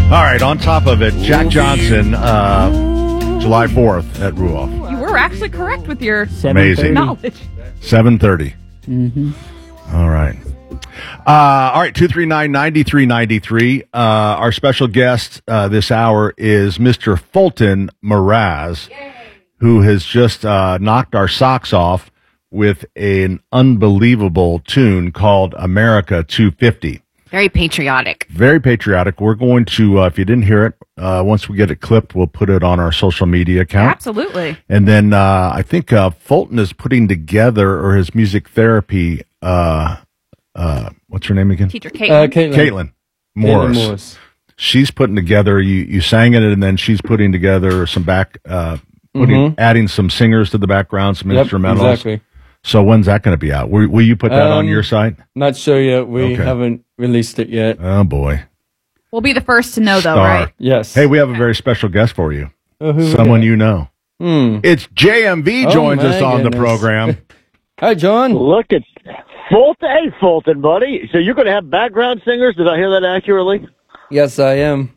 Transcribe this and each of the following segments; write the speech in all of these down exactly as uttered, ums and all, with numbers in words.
All right, on top of it, Jack Johnson, uh, July fourth at Ruoff. You were actually correct with your Amazing. knowledge. seven thirty. Mm-hmm. All right. Uh, all right, two three nine, nine three nine three. Uh, our special guest uh, this hour is Mister Fulton Mraz, who has just uh, knocked our socks off with an unbelievable tune called America two fifty. Very patriotic. Very patriotic. We're going to, uh, if you didn't hear it, uh, once we get it clipped, we'll put it on our social media account. Absolutely. And then uh, I think uh, Fulton is putting together, or his music therapy, uh, uh, what's her name again? Teacher Caitlin. Uh, Caitlin. Caitlin Morris. Caitlin Morris. She's putting together, you, you sang it, and then she's putting together some back, uh, putting, Mhm. adding some singers to the background, some Yep, instrumentals. exactly. So when's that going to be out? Will, will you put that on Um, your site? Not sure yet. We Okay. haven't released it yet. Oh, boy. We'll be the first to know, though, Star. right? Yes. Hey, we have a very special guest for you. Oh, who we Someone got? you know. Hmm. It's J M V Oh, joins my us on the goodness. program. Hi, John. Look at Fulton. Hey, Fulton, buddy. So you're going to have background singers? Did I hear that accurately? Yes, I am.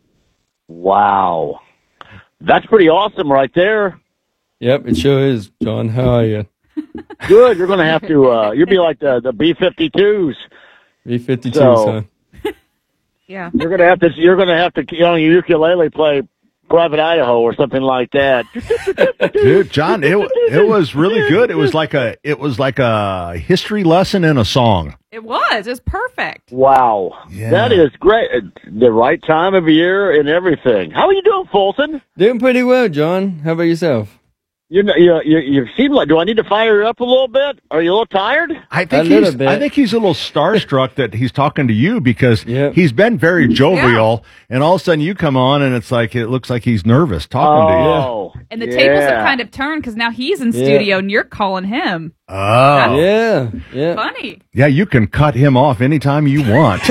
Wow. That's pretty awesome right there. Yep, it sure is. John, how are you? Good. You're going to have to, uh, you'll be like the, the B fifty-twos. B fifty-two, So- son. Yeah. You're going to have to, you're going to have to, you know, your ukulele play Private Idaho or something like that. Dude, John, it it was really good. It was like a it was like a history lesson in a song. It was. It was perfect. Wow. Yeah. That is great. The right time of year and everything. How are you doing, Fulton? Doing pretty well, John. How about yourself? You know, you, you you seem like. Do I need to fire you up a little bit? Are you a little tired? I think A little he's bit. I think he's a little starstruck that he's talking to you because Yep. he's been very jovial, and all of a sudden you come on and it's like it looks like he's nervous talking Oh, And the tables have yeah. kind of turned because now he's in Yeah. studio and you're calling him. to you. Oh, Yeah, yeah. Funny. yeah, you can cut him off anytime you want.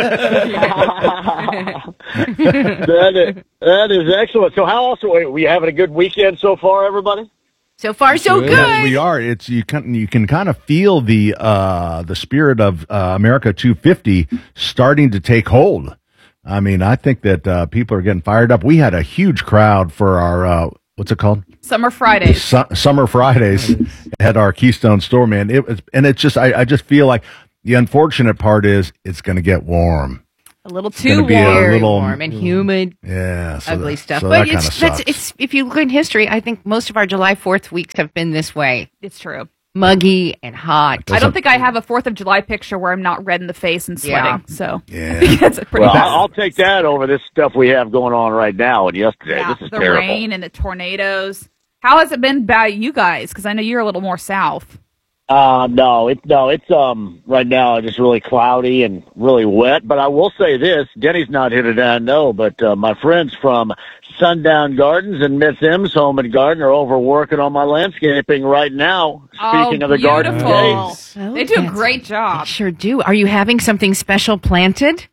that is that is excellent. So, how else are we having a good weekend so far, everybody? So far, so Good. good. We are. It's you can you can kind of feel the uh, the spirit of uh, America two fifty starting to take hold. I mean, I think that uh, people are getting fired up. We had a huge crowd for our uh, what's it called? Summer Fridays. Su- Summer Fridays at our Keystone store, man. It was, and it's just I, I just feel like the unfortunate part is it's going to get warm. A little gonna too be a warm. Very little- warm and humid, Yeah, so ugly that- stuff. So but that it's kinda that's sucks. it's if you look in history, I think most of our July fourth weeks have been this way. It's true. Muggy and hot. I don't think I have a fourth of July picture where I'm not red in the face and sweating. Yeah. So Yeah. I think that's a pretty Well, bad. I'll I'll take that over this stuff we have going on right now and yesterday. Yeah, This is the terrible. rain and the tornadoes. How has it been by you guys? Because I know you're a little more south. Uh, no, it, no, it's um right now just really cloudy and really wet. But I will say this: Denny's not here today, I know, but uh, my friends from Sundown Gardens and Miss M's Home and Garden are over working on my landscaping right now. Speaking oh, of the garden beautiful. gate, Oh, They do a that's- great They job. sure do. Are you having something special planted?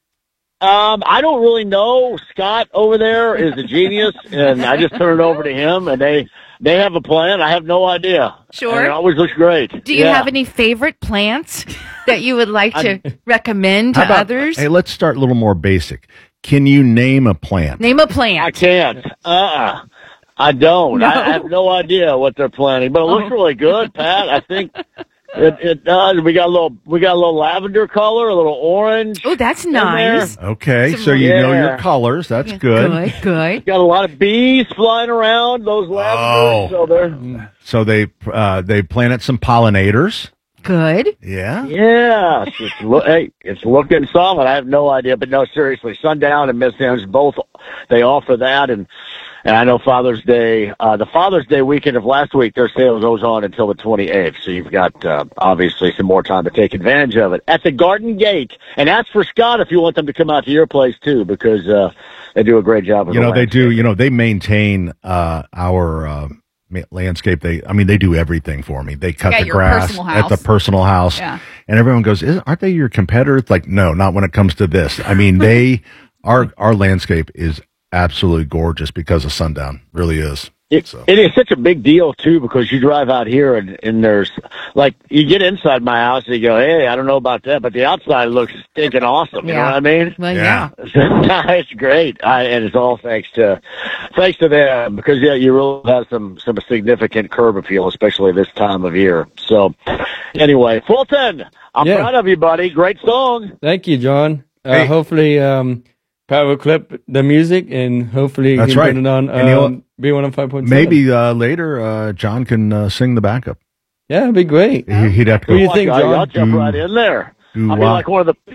um, I don't really know. Scott over there is a genius, and I just turn it over to him, and they they have a plan. I have no idea. Sure. And it always looks great. Do you Yeah. have any favorite plants that you would like to recommend to How about- others? Hey, let's start a little more basic. Can you name a plant? Name a I plant. can't. Uh-uh. I don't. I, I have no idea what they're planning, but it looks really good, Pat. I think it, it does. We got a little. We got a little lavender color, a little orange. Oh, that's there. nice. Okay, Some- so you know Yeah. your colors. That's Yeah, good. Good, good. Got a lot of bees flying around. Those lavenders. Oh. So they're. So they uh, they planted some pollinators. Good. Yeah. Yeah, it's, it's, lo- hey, it's looking solid. I have no idea, but no, seriously, Sundown and Miss M's both they offer that, and and I know Father's Day, uh, the Father's Day weekend of last week, their sale goes on until the twenty-eighth, so you've got uh, obviously some more time to take advantage of it at the Garden Gate, and ask for Scott if you want them to come out to your place too, because uh, they do a great job. With You the know they do. landscape. You know they maintain uh, our uh, ma- landscape. They, I mean, they do everything for me. They cut Yeah, the your grass personal at the house. personal house, Yeah. and everyone goes, Isn't, "Aren't they your competitor?" It's like, no, not when it comes to this. I mean, they our our landscape is absolutely gorgeous because of Sundown. Really is. It, So. it is such a big deal too, because you drive out here and, and there's like you get inside my house and you go, hey, I don't know about that, but the outside looks stinking awesome. You Yeah. know what I mean? Well, Yeah. yeah. It's great, I, and it's all thanks to thanks to them, because yeah, you really have some some significant curb appeal, especially this time of year. So, anyway, Fulton, I'm Yeah. proud of you, buddy. Great song. Thank you, John. Uh, Hey. Hopefully, um, Pat will clip the music, and hopefully, That's he can right. put it on And he'll- um, B one oh five point seven. Maybe uh, later, uh, John can uh, sing the backup. Yeah, it'd be great. He, he'd have to What do go. you think, I'll, John? I'll jump Do- right in there. do I'll be what? like one of the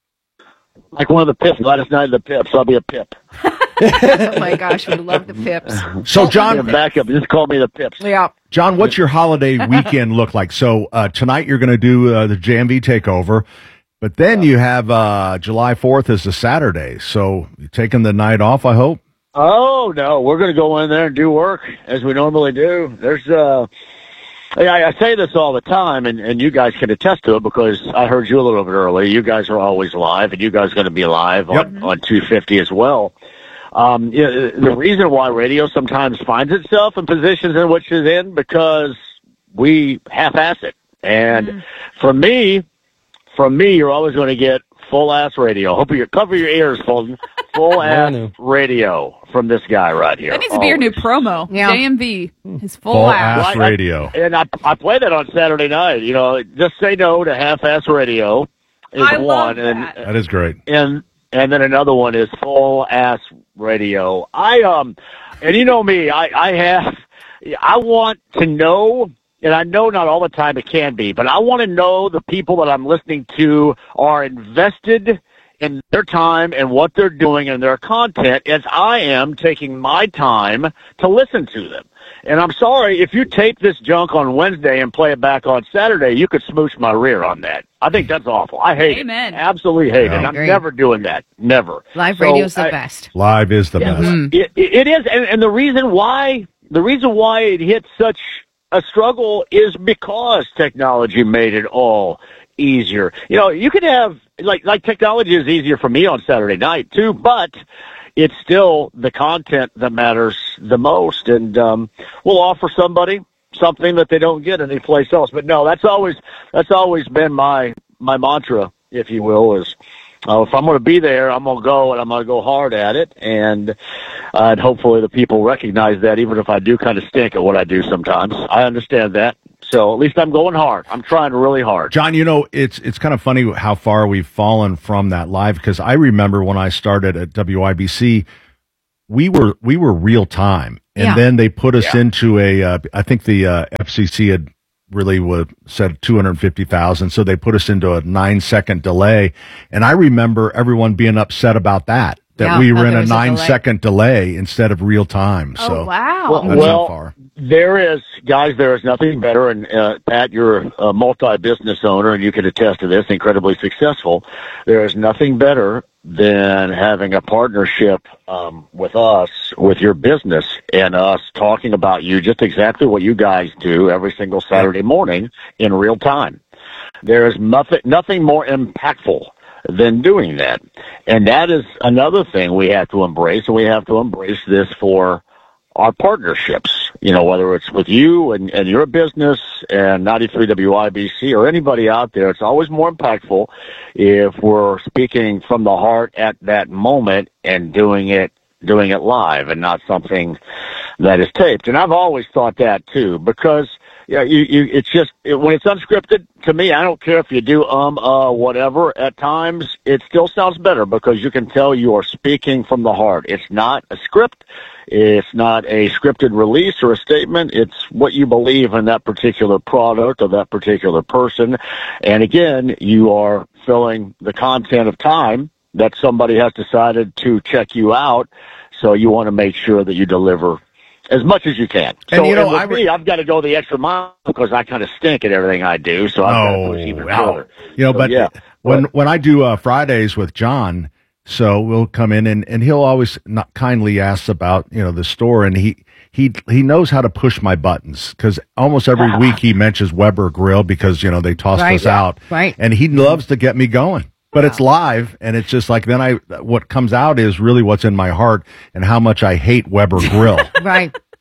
like one of the pips. Gladys Knight of the Pips. I'll be a pip. Oh my gosh, we love the Pips. So, Your John, backup. Just call me the Pips. Yeah. John, what's your holiday weekend look like? So uh, tonight you're going to do uh, the J M V takeover, but then you have uh, July fourth is a Saturday. So you're taking the night off, I hope. Oh no, we're going to go in there and do work as we normally do. There's uh, I, I say this all the time, and, and you guys can attest to it because I heard you a little bit earlier. You guys are always live, and you guys are going to be live on, Yep. on two fifty as well. Um, you know, the reason why radio sometimes finds itself in positions in which it's in because we half-ass it. And for me, from me, you're always going to get full-ass radio. Hope you cover your ears, Fulton. Full-ass I know. radio from this guy right here. That needs to be your new Always. promo. Yeah. J M V. His full, Full ass. ass Well, I- radio. And I I play that on Saturday night. You know, just say no to half-ass radio is I one, love and that. That is great. and and then another one is full-ass radio. I um, and you know me, I I have, I want to know. And I know not all the time it can be, but I want to know the people that I'm listening to are invested in their time and what they're doing and their content as I am taking my time to listen to them. And I'm sorry, if you tape this junk on Wednesday and play it back on Saturday, you could smooch my rear on that. I think that's awful. I hate Amen. it. Absolutely hate Yeah. it. I'm Agree. never doing that. Never. Live So radio's the I- best. Live is the best. it, it is, and, and the reason why the reason why it hit such a struggle is because technology made it all easier. You know, you could have like like technology is easier for me on Saturday night too, but it's still the content that matters the most, and um, we'll offer somebody something that they don't get anyplace else. But no, that's always that's always been my my mantra, if you will, is. Uh, if I'm going to be there, I'm going to go, and I'm going to go hard at it, and uh, and hopefully the people recognize that, even if I do kind of stink at what I do sometimes. I understand that, so at least I'm going hard. I'm trying really hard. John, you know, it's it's kind of funny how far we've fallen from that live, because I remember when I started at W I B C, we were we were real time, and Yeah. then they put us Yeah. into a. Uh, I think the uh, F C C had really would said two hundred fifty thousand, so they put us into a nine second delay, and I remember everyone being upset about that. That Yeah, we how were in there a was a nine delay. second delay instead of real time. So Oh, wow. Well, that's well how far. there is, guys, there is nothing better, and uh, Pat, you're a multi-business owner, and you can attest to this, incredibly successful. There is nothing better than having a partnership um, with us, with your business, and us talking about you, just exactly what you guys do every single Saturday morning in real time. There is nothing, nothing more impactful than doing that. And that is another thing we have to embrace, and we have to embrace this for our partnerships, you know, whether it's with you and, and your business and ninety-three W I B C or anybody out there. It's always more impactful if we're speaking from the heart at that moment and doing it doing it live and not something that is taped. And I've always thought that too, because yeah, you, you, it's just, it, when it's unscripted, to me, I don't care if you do, um, uh, whatever, at times, it still sounds better because you can tell you are speaking from the heart. It's not a script. It's not a scripted release or a statement. It's what you believe in that particular product or that particular person. And again, you are filling the content of time that somebody has decided to check you out. So you want to make sure that you deliver as much as you can. And, so you know, and with I re- me, I've got to go the extra mile because I kind of stink at everything I do. So I've got to Oh, push even wow. further. You know, So, but yeah. when when I do uh, Fridays with John, so we'll come in and, and he'll always not kindly ask about, you know, the store, and he he he knows how to push my buttons, because almost every week he mentions Weber Grill because, you know, they tossed Right, us yeah, out, right. and he loves to get me going. But it's live, and it's just like then I what comes out is really what's in my heart and how much I hate Weber Grill. Right.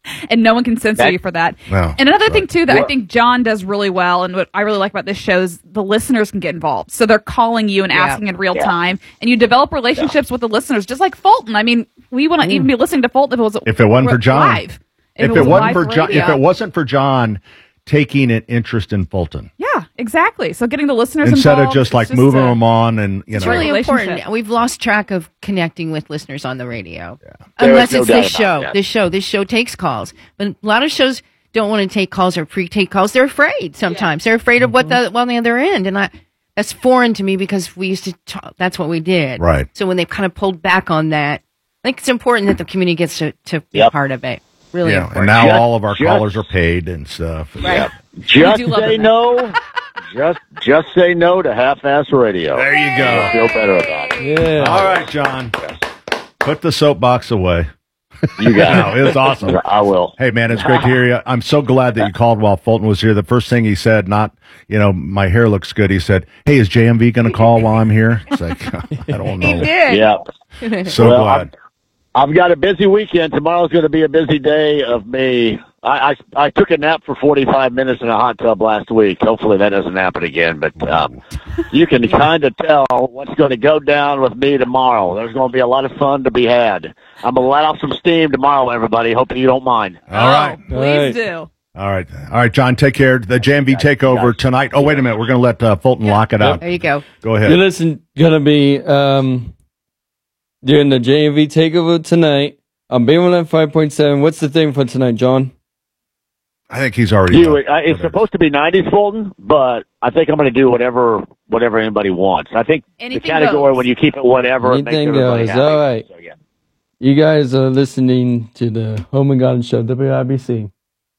and no one can censor That- you for that. No, and another that's thing right. too that I Well- think John does really well, and what I really like about this show is the listeners can get involved. So they're calling you and Yeah. asking in real Yeah. time, and you develop relationships with the listeners, just like Fulton. I mean, we wouldn't even be listening to Fulton if it was If it wasn't for John. live. If, was it wasn't live for John, if radio. it wasn't for John taking an interest in Fulton Yeah, exactly. So getting the listeners instead of involved, just it's like moving a- them on, and you It's know, really relationship. important. We've lost track of connecting with listeners on the radio. There Unless is no it's doubt this about show. that. This show. This show takes calls. But a lot of shows don't want to take calls or pre-take calls. They're afraid sometimes. They're afraid of what the, on the other end. And I, that's foreign to me because we used to talk, that's what we did. Right. So when they've kind of pulled back on that, I think it's important that the community gets to, to be Yep. part of it. Really yeah, important. and now Just- all of our just- callers are paid and stuff. Right. Just do love say that. no. Just just say no to half-ass radio. There you go. Feel better about it. Yeah. All right, John, put the soapbox away. You got No, it was awesome. it. I will. Hey, man, it's great to hear you. I'm so glad that you called while Fulton was here. The first thing he said, not, you know, my hair looks good. He said, hey, is J M V going to call while I'm here? It's like, I don't know. He did. Yeah. So Well, glad. I've got a busy weekend. Tomorrow's going to be a busy day of me. I, I I took a nap for forty-five minutes in a hot tub last week. Hopefully that doesn't happen again. But um, you can kind of tell what's going to go down with me tomorrow. There's going to be a lot of fun to be had. I'm going to let off some steam tomorrow, everybody. Hope you don't mind. All right. Oh, please Right. do. All right. All right, John, take care. The J M V takeover tonight. Oh, wait a minute. We're going to let uh, Fulton lock it out. There you go. Go ahead. You listen, gonna be um during the J M V takeover tonight on B one oh five point seven. What's the thing for tonight, John? I think he's already. You, done. uh, it's supposed to be nineties, Fulton, but I think I'm going to do whatever whatever anybody wants. I think Anything the category goes. when you keep it whatever, it makes Anything everybody goes. happy. All right. So, yeah. You guys are listening to the Home and Garden Show, W I B C.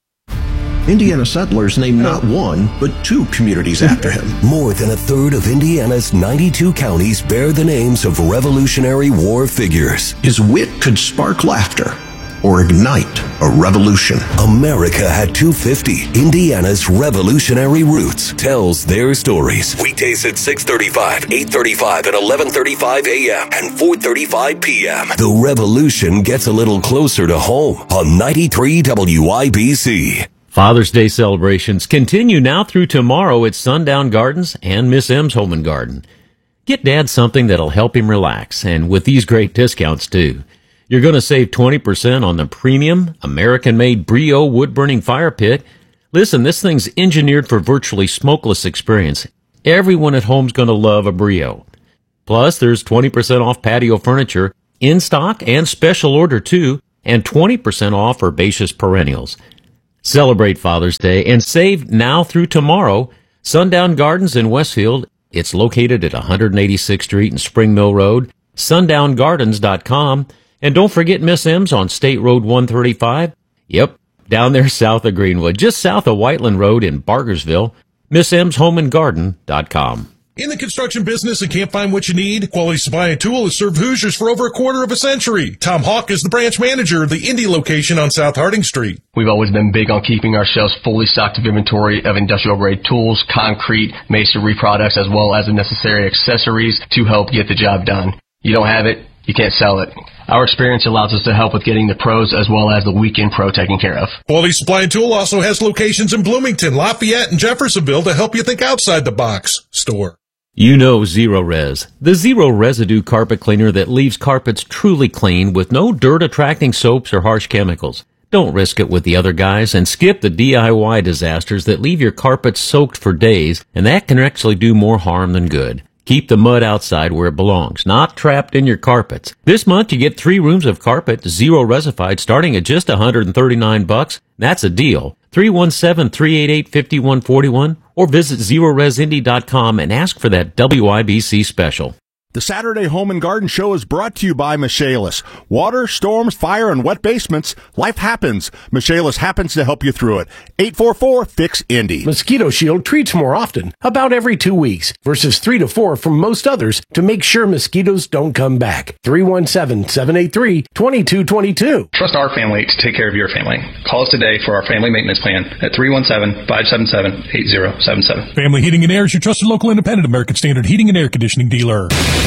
Indiana settlers named not one, but two communities after him. More than a third of Indiana's ninety-two counties bear the names of Revolutionary War figures. His wit could spark laughter or ignite a revolution. America at two fifty, Indiana's revolutionary roots, tells their stories. Weekdays at six thirty-five, eight thirty-five, and eleven thirty-five a.m. and four thirty-five p.m. The revolution gets a little closer to home on ninety-three W I B C. Father's Day celebrations continue now through tomorrow at Sundown Gardens and Miss M's Home and Garden. Get Dad something that'll help him relax, and with these great discounts too. You're going to save twenty percent on the premium, American-made Brio wood-burning fire pit. Listen, this thing's engineered for virtually smokeless experience. Everyone at home's going to love a Brio. Plus, there's twenty percent off patio furniture, in stock and special order too, and twenty percent off herbaceous perennials. Celebrate Father's Day and save now through tomorrow. Sundown Gardens in Westfield. It's located at one eighty-sixth Street and Spring Mill Road, sundown gardens dot com. And don't forget Miss M's on State Road one thirty-five. Yep, down there south of Greenwood, just south of Whiteland Road in Bargersville. miss m's home and garden dot com. In the construction business and can't find what you need? Quality Supply and Tool has served Hoosiers for over a quarter of a century. Tom Hawk is the branch manager of the Indy location on South Harding Street. We've always been big on keeping our shelves fully stocked of inventory of industrial-grade tools, concrete, masonry products, as well as the necessary accessories to help get the job done. You don't have it, you can't sell it. Our experience allows us to help with getting the pros as well as the weekend pro taken care of. Quality Supply and Tool also has locations in Bloomington, Lafayette, and Jeffersonville to help you think outside the box. Store. You know Zero Res, the zero residue carpet cleaner that leaves carpets truly clean with no dirt-attracting soaps or harsh chemicals. Don't risk it with the other guys and skip the D I Y disasters that leave your carpets soaked for days, and that can actually do more harm than good. Keep the mud outside where it belongs, not trapped in your carpets. This month you get three rooms of carpet, zero resified, starting at just one hundred thirty-nine bucks. That's a deal. three one seven, three eight eight, five one four one or visit zero res indy dot com and ask for that W I B C special. The Saturday Home and Garden Show is brought to you by Michaelis. Water, storms, fire, and wet basements. Life happens. Michaelis happens to help you through it. eight four four, fix Indy. Mosquito Shield treats more often, about every two weeks, versus three to four from most others to make sure mosquitoes don't come back. three one seven, seven eight three, two two two two. Trust our family to take care of your family. Call us today for our family maintenance plan at three one seven, five seven seven, eight zero seven seven. Family Heating and Air is your trusted local independent American Standard heating and air conditioning dealer.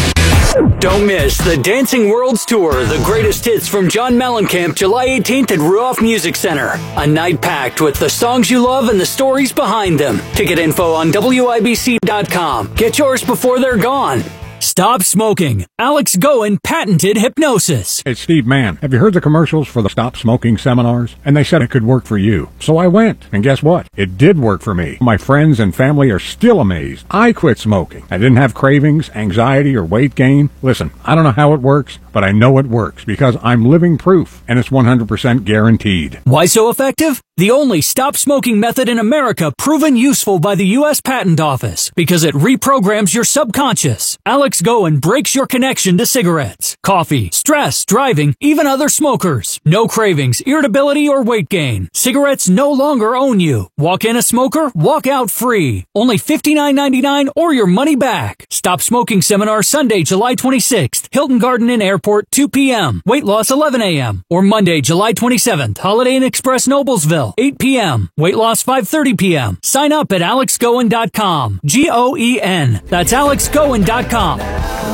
Don't miss the Dancing Worlds Tour, the greatest hits from John Mellencamp, July eighteenth at Ruoff Music Center. A night packed with the songs you love and the stories behind them. Ticket info on W I B C dot com. Get yours before they're gone. Stop smoking. Alex Goen patented hypnosis. It's Steve Mann. Have you heard the commercials for the Stop Smoking seminars? And they said it could work for you. So I went. And guess what? It did work for me. My friends and family are still amazed. I quit smoking. I didn't have cravings, anxiety, or weight gain. Listen, I don't know how it works, but I know it works because I'm living proof, and it's one hundred percent guaranteed. Why so effective? The only stop smoking method in America proven useful by the U S Patent Office because it reprograms your subconscious. Alex Goen breaks your connection to cigarettes, coffee, stress, driving, even other smokers. No cravings, irritability, or weight gain. Cigarettes no longer own you. Walk in a smoker, walk out free. Only fifty-nine ninety-nine or your money back. Stop Smoking Seminar Sunday, July twenty-sixth. Hilton Garden Inn Airport, two p.m. Weight loss, eleven a.m. Or Monday, July twenty-seventh. Holiday Inn Express, Noblesville, eight p.m. Weight loss, five thirty p.m. Sign up at alex goen dot com. G O E N. That's alex goen dot com.